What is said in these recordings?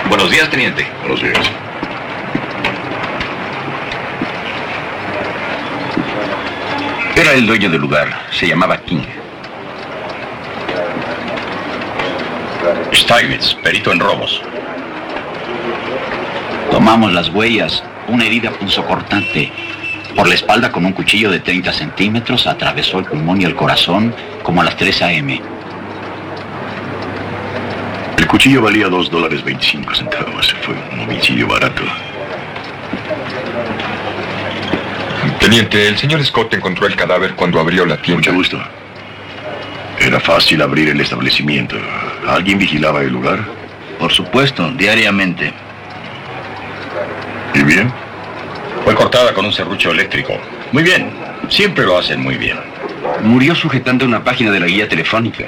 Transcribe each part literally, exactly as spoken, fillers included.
Buenos días, teniente. Buenos días. Era el dueño del lugar. Se llamaba King. Steinmetz, perito en robos. Tomamos las huellas. Una herida punzocortante. Por la espalda con un cuchillo de treinta centímetros atravesó el pulmón y el corazón como a las tres a eme El cuchillo valía dos dólares veinticinco centavos. Fue un homicidio barato. Teniente, el señor Scott encontró el cadáver cuando abrió la tienda. Mucho gusto. Era fácil abrir el establecimiento. ¿Alguien vigilaba el lugar? Por supuesto, diariamente. ¿Y bien? Fue cortada con un serrucho eléctrico. Muy bien. Siempre lo hacen muy bien. Murió sujetando una página de la guía telefónica.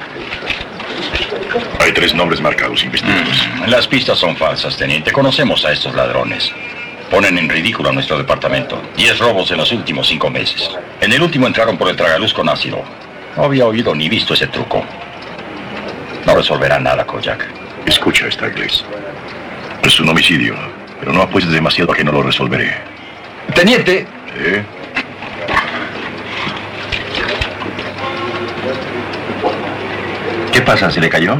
Hay tres nombres marcados, investigados. Mm, las pistas son falsas, teniente. Conocemos a estos ladrones. Ponen en ridículo a nuestro departamento. Diez robos en los últimos cinco meses. En el último entraron por el tragaluz con ácido. No había oído ni visto ese truco. No resolverá nada, Kojak. Escucha, Steinmetz. Es un homicidio, pero no apuestes demasiado a que no lo resolveré. Teniente. ¿Eh? ¿Qué pasa? ¿Se le cayó?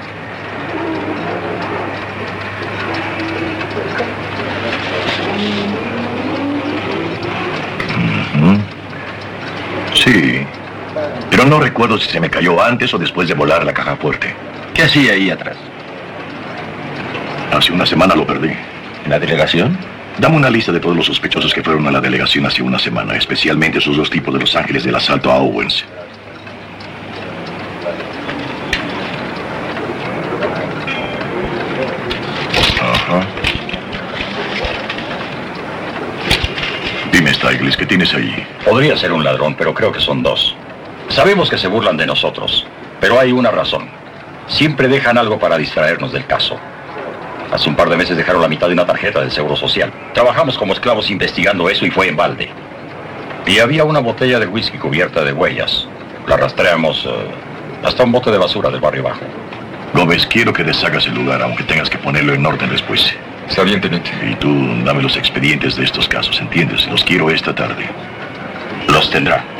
Uh-huh. Sí, pero no recuerdo si se me cayó antes o después de volar la caja fuerte. ¿Qué hacía ahí atrás? Hace una semana lo perdí. ¿En la delegación? Dame una lista de todos los sospechosos que fueron a la delegación hace una semana, especialmente esos dos tipos de Los Ángeles del asalto a Owens. Ajá. Dime, Steinmetz, ¿qué tienes ahí? Podría ser un ladrón, pero creo que son dos. Sabemos que se burlan de nosotros, pero hay una razón. Siempre dejan algo para distraernos del caso. Hace un par de meses dejaron la mitad de una tarjeta del Seguro Social. Trabajamos como esclavos investigando eso y fue en balde. Y había una botella de whisky cubierta de huellas. La rastreamos uh, hasta un bote de basura del barrio bajo. Gómez, quiero que deshagas el lugar, aunque tengas que ponerlo en orden después. Está bien, teniente. Y tú, dame los expedientes de estos casos, ¿entiendes? Los quiero esta tarde. Los tendrá.